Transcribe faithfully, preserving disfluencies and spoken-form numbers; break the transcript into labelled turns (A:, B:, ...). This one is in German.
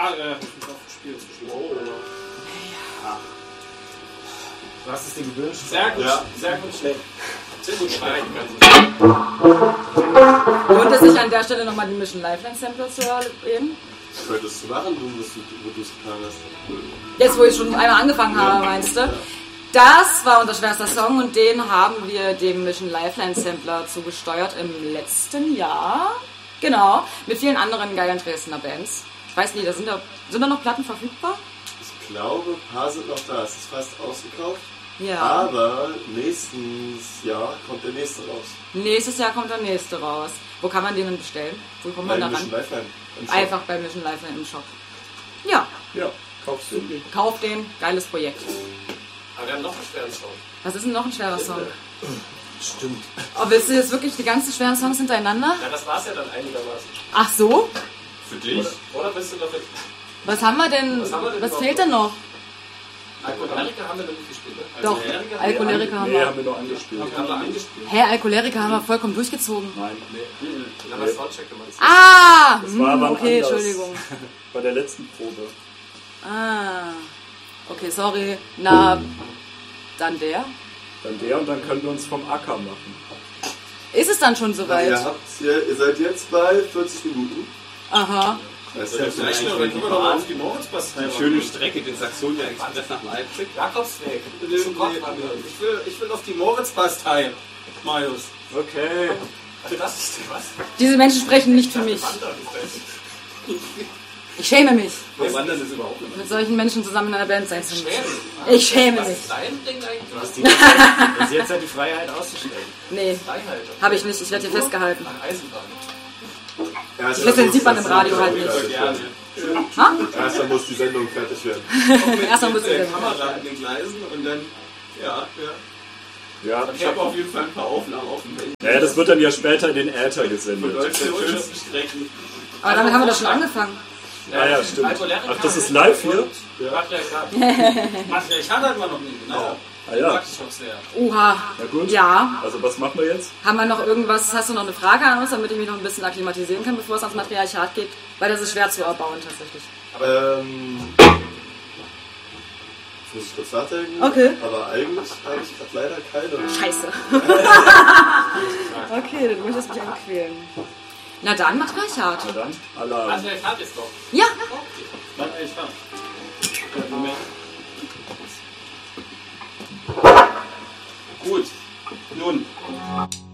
A: Ja, äh, hab ich mich auch gespielt zwischen. Oh. Ja.
B: Du hast es dir gewünscht.
A: Sehr gut,
C: ja.
A: sehr gut, schlecht. Sehr gut schneiden.
D: Lohnt es sich an der Stelle nochmal die Mission Lifeline Sampler zu erleben?
C: Das könntest du machen, wo du es getan hast.
D: Jetzt, wo ich schon einmal angefangen habe, meinst du? Das war unser schwerster Song und den haben wir dem Mission Lifeline Sampler zugesteuert im letzten Jahr. Genau, mit vielen anderen geilen Dresdner Bands. Ich weiß nicht, da sind, da, sind da noch Platten verfügbar?
C: Ich glaube, ein paar sind noch da. Es ist fast ausgekauft.
D: Ja.
C: Aber nächstes Jahr kommt der nächste raus.
D: Nächstes Jahr kommt der nächste raus. Wo kann man den denn bestellen? Wo kommt
C: Bei
D: man da
C: Mission
D: ran?
C: Lifeline im Shop.
D: Einfach bei Mission Lifeline im Shop. Ja,
B: Ja, kaufst du.
D: kauf den. Geiles Projekt.
A: Aber wir haben noch einen schweren Song.
D: Was ist denn noch ein schwerer Song?
B: Stimmt.
D: Oh, willst du jetzt wirklich die ganzen schweren Songs hintereinander?
A: Ja, das war's ja dann einigermaßen.
D: Ach so?
C: Für dich?
A: Oder, oder bist du noch mit
D: Was haben wir denn?
A: Was haben wir denn
D: Was
A: überhaupt
D: fehlt denn noch?
A: Alkoholiker haben wir noch nicht gespielt, ne?
D: Doch,
A: Alkoholiker
D: Alkoholiker haben
B: Nee,
D: wir.
B: haben wir noch angespielt.
A: haben wir angespielt.
D: Hä, Alkoholiker haben wir vollkommen durchgezogen.
B: Nein, nee.
A: Dann haben wir Soundcheck gemacht.
D: Ah!
B: Das war
D: hm,
B: aber
D: okay,
B: anders.
D: Entschuldigung.
B: Bei der letzten Probe.
D: Ah. Okay, sorry. Na, dann der?
B: Dann der und dann können wir uns vom Acker machen.
D: Ist es dann schon
C: Na,
D: soweit?
C: ihr, habt, ihr, ihr seid jetzt bei vierzig Minuten.
D: Aha.
C: Das
A: Ja, vielleicht noch, dann gehen wir doch mal auf die Moritzbastei.
E: Eine schöne Strecke, den Saxonia Express nach Leipzig.
A: Jakobsweg. Ich will, ich will auf die Moritzbastei, Marius.
B: Okay.
A: Also das ist was?
D: Diese Menschen sprechen nicht für mich. Ich schäme mich,
E: Wir wandern ist überhaupt nicht.
D: mit solchen Menschen zusammen in einer Band sein zu müssen.
A: Schweden.
D: Ich schäme
A: Was
D: mich.
A: ist dein Ding eigentlich?
B: Du hast die jetzt, hast jetzt halt die Freiheit auszustellen.
D: Nee,
A: Freiheit.
D: habe ich nicht. Ich werde hier festgehalten.
A: Nach Eisenbahn.
C: Erst
D: Das
C: muss
D: sieht man
C: das
D: im Radio halt
C: Sendung
D: nicht.
C: fertig werden.
D: Ha?
C: Erst dann muss die Sendung fertig werden.
D: Erstmal muss ich
E: der
D: den
E: Kamera an den Gleisen und dann, ja, ja.
B: Ja.
E: Ich habe auf jeden Fall ein paar Aufnahmen auf dem Handy.
B: Naja, das wird dann ja später in den Äther gesendet.
E: Deutsche schönsten Strecken.
D: Aber damit haben wir doch schon angefangen.
B: Ah ja, stimmt.
A: Alkoholiker
B: Ach, das ist live hier?
A: Matriarchat. Matriarchat hat man noch nie, genau.
B: Ah ja.
A: Mag ich auch sehr.
D: Oha.
B: Na gut.
D: Ja.
B: Also was machen wir jetzt?
D: Haben wir noch irgendwas, hast du noch eine Frage an uns, damit ich mich noch ein bisschen akklimatisieren kann, bevor es ans Matriarchat geht? Weil das ist schwer zu erbauen tatsächlich.
C: Ähm, jetzt muss ich kurz nachdenken.
D: Okay.
C: Aber eigentlich habe ich gerade leider keine.
D: Scheiße. Okay, du möchtest mich einfach quälen. Na dann, Matriarchat.
B: Na dann, Alarm.
A: Matriarchat ist doch.
D: Ja.
A: Matriarchat. Moment.
E: Gut. Nun.